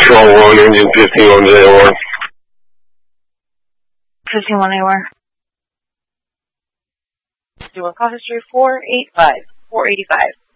Control 1, engine 151A1. 151A1. Doing call history 485.